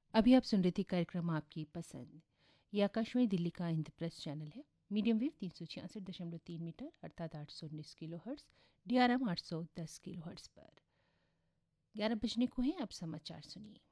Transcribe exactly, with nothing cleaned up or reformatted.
अभी आप सुन रही थी कार्यक्रम आपकी पसंद। ये आकाशवाणी दिल्ली का इंद्रप्रस्थ चैनल है। मीडियम वेव तीन सौ छियासठ दशमलव तीन मीटर अर्थात आठ सौ उन्नीस kilo hertz, D R M आठ सौ दस किलो हर्ट्स पर। ग्यारह बजने को है, अब समाचार सुनिए।